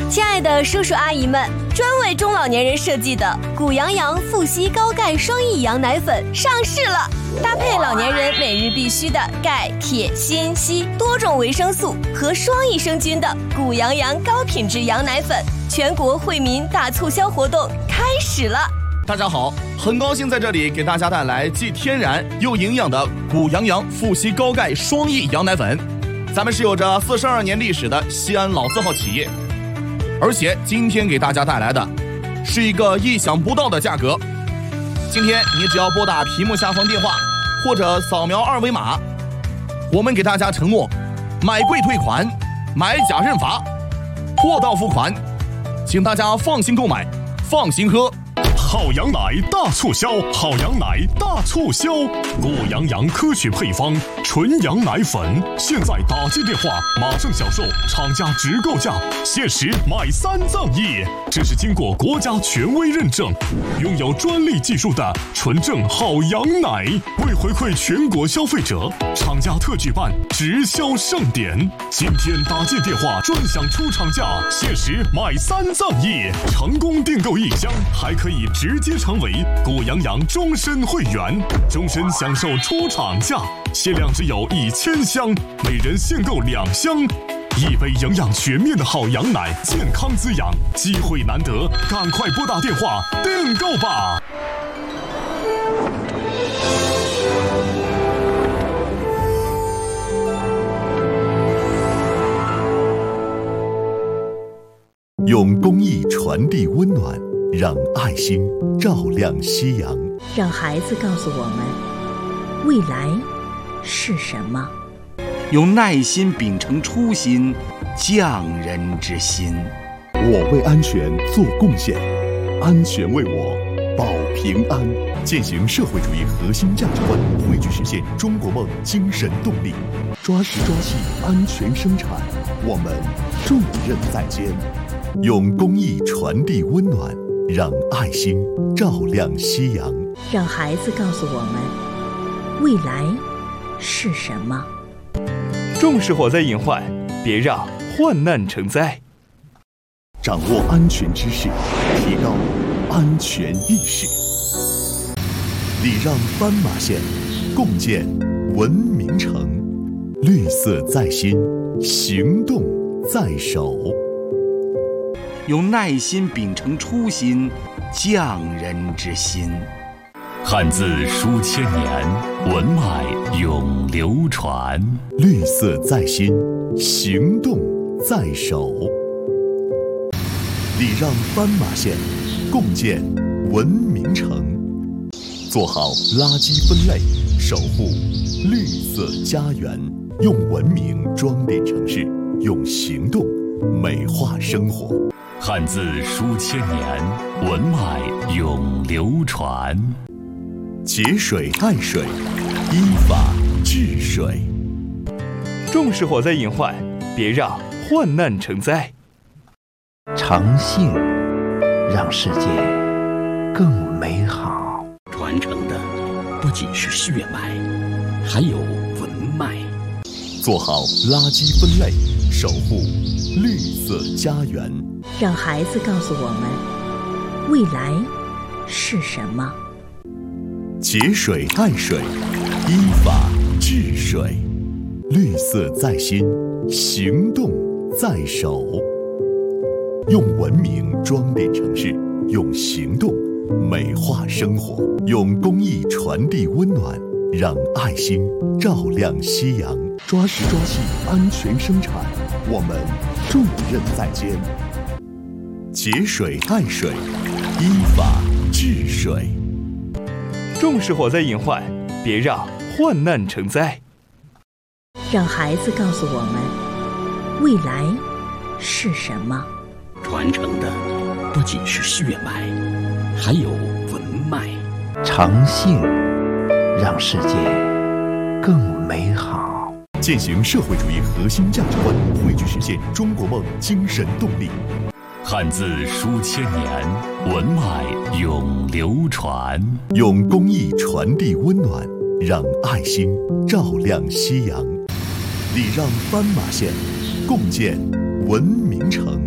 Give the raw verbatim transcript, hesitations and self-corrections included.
亲爱的叔叔阿姨们，专为中老年人设计的谷阳阳富硒高钙双益羊奶粉上市了，搭配老年人每日必须的钙、铁、锌、硒多种维生素和双益生菌的谷阳阳高品质羊奶粉，全国惠民大促销活动开始了。 大家好，很高兴在这里给大家带来既天然又营养的谷阳阳富硒高钙双益羊奶粉。咱们是有着四十二年历史的西安老字号企业，而且今天给大家带来的是一个意想不到的价格。今天你只要拨打屏幕下方电话或者扫描二维码，我们给大家承诺买贵退款，买假认罚，货到付款，请大家放心购买，放心喝。 好羊奶大促销，好羊奶大促销，谷阳阳科学配方纯羊奶粉，现在打进电话马上享受厂家直购价，限时买三赠一。这是经过国家权威认证，拥有专利技术的纯正好羊奶。为回馈全国消费者，厂家特举办直销盛典，今天打进电话专享出厂价，限时买三赠一，成功订购一箱还可以直接成为谷阳阳终身会员，终身享受出厂价，限量只有一千箱，每人限购两箱。一杯营养全面的好羊奶，健康滋养，机会难得，赶快拨打电话订购吧。 用公益传递温暖，让爱心照亮夕阳， 让孩子告诉我们未来是什么。 用耐心秉承初心，匠人之心。 我为安全做贡献，安全为我保平安。践行社会主义核心价值观，汇聚实现中国梦精神动力，抓实抓细安全生产，我们重任在肩。用公益传递温暖，让爱心照亮夕阳， 让孩子告诉我们未来是什么。 重视火灾隐患，别让患难成灾。 掌握安全知识，提高安全意识，礼让斑马线，共建文明城。绿色在心，行动在手。 用耐心秉承初心，匠人之心。 汉字书千年，文脉永流传。 绿色在心，行动在手。礼让斑马线，共建文明城。做好垃圾分类，守护绿色家园。用文明装点城市，用行动美化生活。 汉字书千年，文脉永流传。 节水爱水，依法治水。 重视火灾隐患，别让患难成灾。 诚信让世界更美好。 传承的不仅是血脉，还有文脉。 做好垃圾分类，守护绿色家园。 让孩子告诉我们未来是什么。 节水爱水，依法治水。绿色在心，行动在手。用文明装点城市，用行动美化生活。用公益传递温暖，让爱心照亮夕阳。抓实抓细安全生产，我们重任在肩。节水爱水，依法治水。 重视火灾隐患，别让患难成灾。 让孩子告诉我们未来是什么。 传承的不仅是血脉，还有文脉。 诚信让世界更美好。 践行社会主义核心价值观，汇聚实现中国梦精神动力。 汉字书千年，文脉永流传。 用公益传递温暖，让爱心照亮夕阳。礼让斑马线，共建文明城。